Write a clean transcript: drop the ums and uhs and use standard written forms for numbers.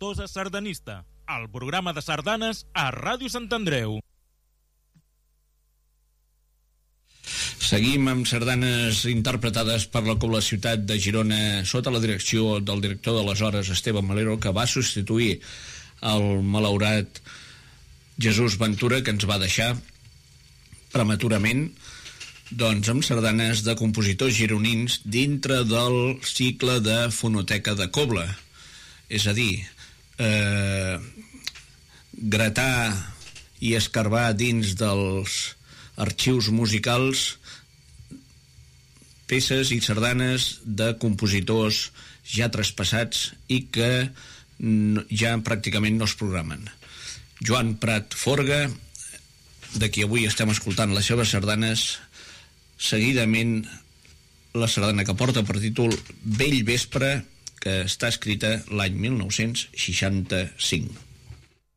Tortosa Sardanista, el programa de sardanes a Ràdio Sant Andreu. Seguim amb sardanes interpretades per la Cobla Ciutat de Girona sota la direcció del director d'aleshores, Esteban Melero, que va substituir el malaurat Jesús Ventura, que ens va deixar prematurament, doncs amb sardanes de compositors gironins dintre del cicle de Fonoteca de Cobla. És a dir, gratar i escarbar dins dels arxius musicals peces i sardanes de compositors ja traspassats i que ja pràcticament no es programen. Joan Prat Forga, de qui avui estem escoltant les seves sardanes, seguidament la sardana que porta per títol Vell Vespre, que està escrita l'any 1965.